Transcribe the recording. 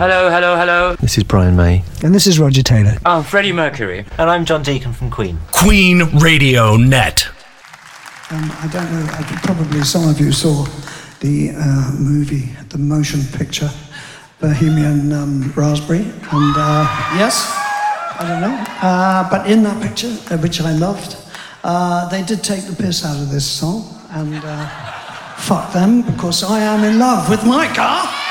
Hello, hello, hello. This is Brian May. And this is Roger Taylor. I'm Freddie Mercury. And I'm John Deacon from Queen. Queen Radio Net. I don't know, probably some of you saw the movie, the motion picture, Bohemian Raspberry. And yes, I don't know. But in that picture, which I loved, they did take the piss out of this song. And fuck them, because I am in love with my car.